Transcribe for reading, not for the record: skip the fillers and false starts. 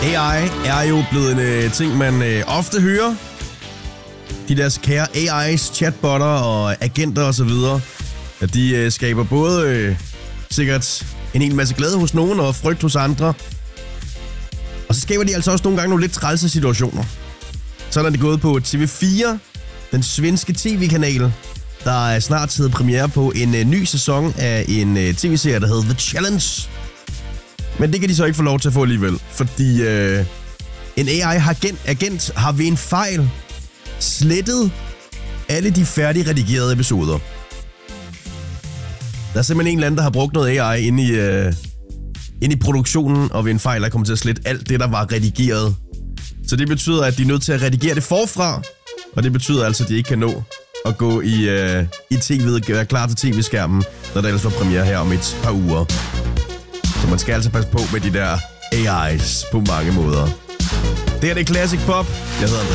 AI er jo blevet en ting, man ofte hører. De der kære AI's, chatbotter og agenter osv., at de skaber både sikkert en hel masse glæde hos nogen og frygt hos andre. Og så skaber de altså også nogle gange nogle lidt trælse situationer. Så er det gået på TV4, den svenske tv-kanal, der er snart hedder premiere på en ny sæson af en tv-serie, der hedder The Challenge. Men det kan de så ikke få lov til at få alligevel, fordi en AI-agent har ved en fejl slettet alle de færdigredigerede episoder. Der er simpelthen en eller anden, der har brugt noget AI inde i produktionen, og ved en fejl er kommet til at slette alt det, der var redigeret. Så det betyder, at de er nødt til at redigere det forfra, og det betyder altså, at de ikke kan nå at gå i tv'et, være klar til tv-skærmen, når der ellers var premiere her om et par uger. Så man skal altså passe på med de der AI's på mange måder. Det her det er Classic Pop. Jeg hedder